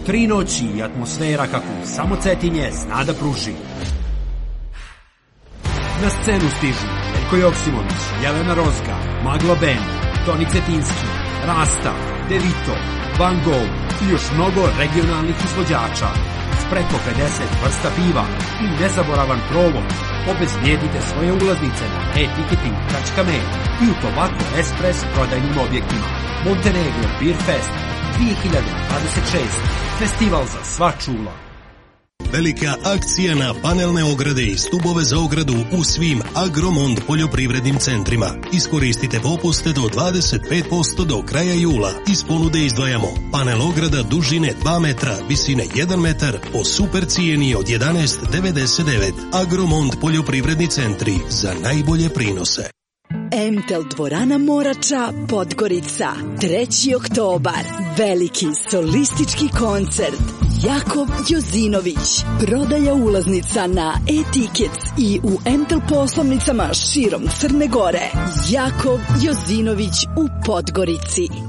3 noći i atmosfera kakvu samo Cetinje zna da pruži. Na scenu stižu Veljko Joksimović, Jelena Rozga, Magla Band, Toni Cetinski, Rasta, Devito, Van Gogh i još mnogo regionalnih izvođača. S preko 50 vrsta piva i nezaboravan provod. Obezbijedite svoje ulaznice na e-ticketing.me i u Tobacco Express prodajnim objektima. Montenegro Beer Fest 2026. Festival za sva čula. Velika akcija na panelne ograde i stubove za ogradu u svim Agromond poljoprivrednim centrima. Iskoristite popuste do 25% do kraja jula. Iz ponude izdvajamo panel ograda dužine 2 metra, visine 1 metar po super cijeni od 11,99. Agromond poljoprivredni centri za najbolje prinose. Emtel dvorana Morača, Podgorica, 3. oktobar, veliki solistički koncert, Jakob Jozinović, prodaja ulaznica na e-tickets i u Emtel poslovnicama širom Crne Gore. Jakob Jozinović u Podgorici.